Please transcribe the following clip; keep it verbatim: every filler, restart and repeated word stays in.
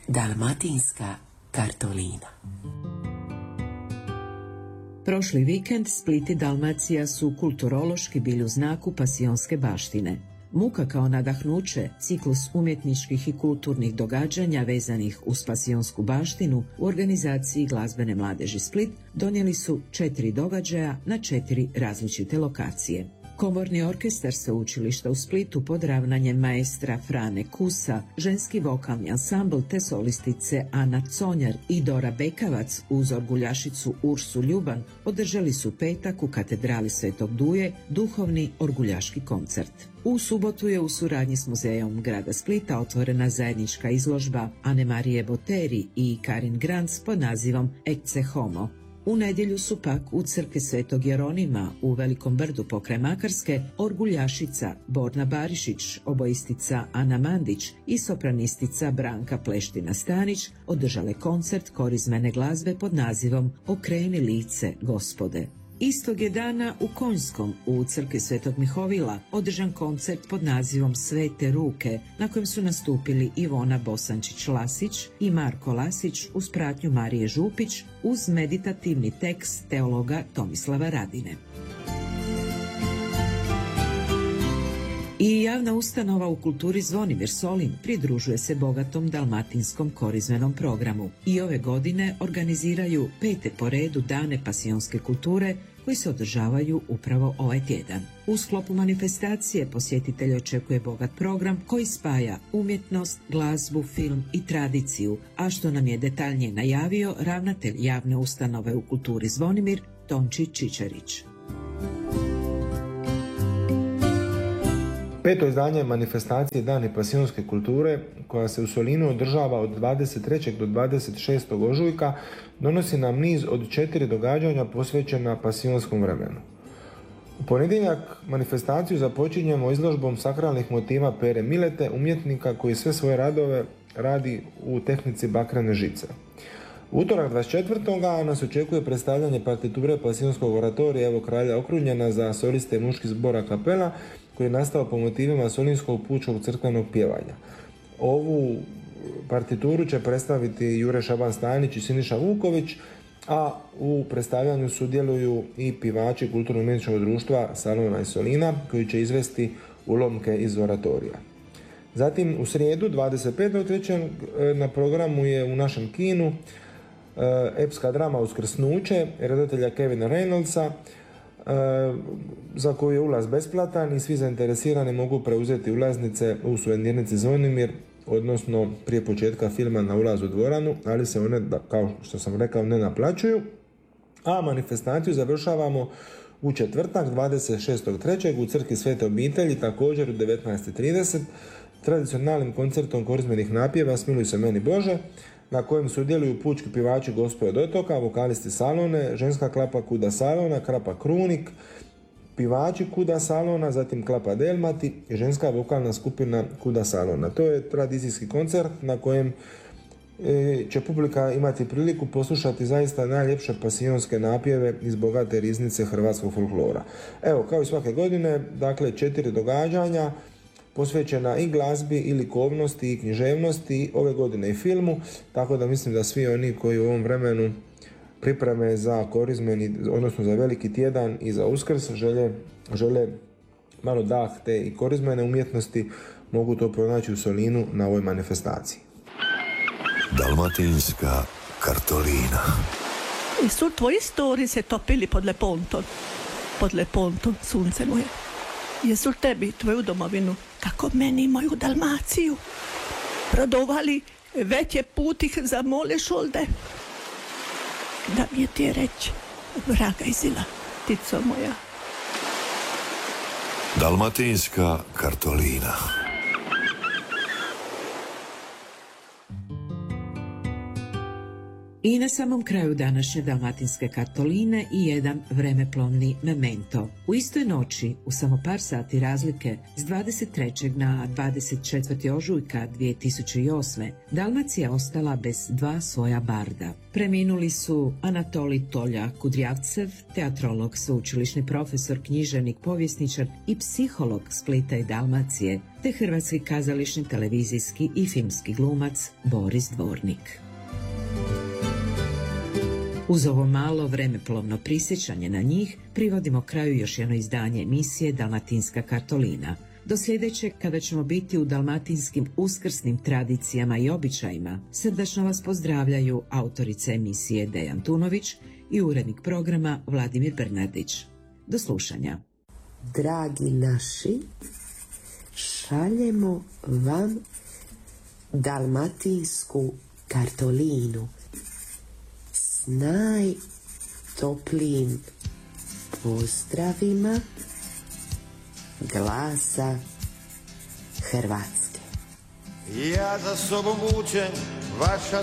Dalmatinska kartolina. Prošli vikend Split i Dalmacija su kulturološki bili u znaku pasionske baštine. Muka kao nadahnuće, ciklus umjetničkih i kulturnih događanja vezanih uz pasionsku baštinu u organizaciji glazbene mladeži Split donijeli su četiri događaja na četiri različite lokacije. Komorni orkestar sveučilišta u Splitu pod ravnanjem maestra Frane Kusa, ženski vokalni ansambl te solistice Ana Conjar i Dora Bekavac uz orguljašicu Ursu Ljuban održali su petak u katedrali Svetog Duje duhovni orguljaški koncert. U subotu je u suradnji s muzejom grada Splita otvorena zajednička izložba Ane Marije Boteri i Karin Grants pod nazivom Ecce Homo. U nedjelju su pak u crkvi Svetog Jeronima u Velikom Brdu pokraj Makarske orguljašica Borna Barišić, obojistica Ana Mandić i sopranistica Branka Pleština Stanić održale koncert korizmene glazbe pod nazivom Okreni lice Gospode. Istog je dana u Konjskom u crkvi Svetog Mihovila održan koncert pod nazivom Svete ruke na kojem su nastupili Ivona Bosančić-Lasić i Marko Lasić uz pratnju Marije Župić uz meditativni tekst teologa Tomislava Radine. I javna ustanova u kulturi Zvonimir Solin pridružuje se bogatom dalmatinskom korizmenom programu i ove godine organiziraju pete po redu dane pasionske kulture koji se održavaju upravo ovaj tjedan. U sklopu manifestacije posjetitelj očekuje bogat program koji spaja umjetnost, glazbu, film i tradiciju, a što nam je detaljnije najavio ravnatelj javne ustanove u kulturi Zvonimir Tonči Čičarić. Peto izdanje manifestacije Dani pasionske kulture, koja se u Solinu održava od dvadeset trećeg do dvadeset šestog ožujka, donosi nam niz od četiri događanja posvećena pasionskom vremenu. U ponedjeljak manifestaciju započinjemo izložbom sakralnih motiva Pere Milete, umjetnika koji sve svoje radove radi u tehnici bakrene žice. U utorak dvadeset četvrtog nas očekuje predstavljanje partiture pasionskog oratorija Evo kralja okrunjena za soliste muški zbora kapela, koji je nastao po motivima solinskog pučkog crkvenog pjevanja. Ovu partituru će predstaviti Jure Šaban Stanić i Siniša Vuković, a u predstavljanju sudjeluju i pivači kulturno-umjetničkog društva Salona i Solina, koji će izvesti ulomke iz oratorija. Zatim u srijedu dvadeset petog trećeg na programu je u našem kinu epska drama Uskrsnuće redatelja Kevina Reynoldsa, za koju je ulaz besplatan i svi zainteresirani mogu preuzeti ulaznice u suvenirnici Zvonimir, odnosno prije početka filma na ulazu u dvoranu, ali se one, kao što sam rekao, ne naplaćuju. A manifestaciju završavamo u četvrtak dvadeset šestog trećeg u crkvi Svete obitelji, također u devetnaest trideset, tradicionalnim koncertom korizmenih napjeva Smiluj se meni Bože, na kojem sudjeluju pučki pjevači Gospe od otoka, vokalisti Salone, ženska klapa Kuda Salona, krapa Krunik, pjevači Kuda Salona, zatim klapa Delmati i ženska vokalna skupina Kuda Salona. To je tradicijski koncert na kojem će publika imati priliku poslušati zaista najljepše pasionske napjeve iz bogate riznice hrvatskog folklora. Evo, kao i svake godine, dakle, četiri događanja posvećena i glazbi, i likovnosti, i književnosti, ove godine i filmu, tako da mislim da svi oni koji u ovom vremenu pripreme za korizmeni, odnosno za veliki tjedan i za Uskrs, žele, žele malo dah te i korizmene umjetnosti, mogu to pronaći u Solinu na ovoj manifestaciji. Dalmatinska kartolina. I su tvoji stori se topili pod Lepontom, pod Lepontom, sunce moje. Jesu tebi, tvoju domovinu, kako meni moju Dalmaciju, prodovali veće putih za mole šolde? Da mi je ti reći, vraga izila, tico moja. Dalmatinska kartolina. I na samom kraju današnje dalmatinske kartoline i jedan vremeplovni memento. U istoj noći, u samo par sati razlike, s dvadeset trećeg na dvadeset četvrti ožujka dvije tisuće osme. Dalmacija ostala bez dva svoja barda. Preminuli su Anatolij Tolja Kudrjavcev, teatrolog, sveučilišni profesor, književnik, povjesničar i psiholog Splita i Dalmacije, te hrvatski kazališni, televizijski i filmski glumac Boris Dvornik. Uz ovo malo vremeplovno prisjećanje na njih privodimo kraju još jedno izdanje emisije Dalmatinska kartolina. Do sljedećeg, kada ćemo biti u dalmatinskim uskrsnim tradicijama i običajima, srdačno vas pozdravljaju autorica emisije Dejan Tunović i urednik programa Vladimir Bernardić. Do slušanja. Dragi naši, šaljemo vam dalmatinsku kartolinu s najtoplijim pozdravima Glasa Hrvatske. Ja za sobom vučem vaša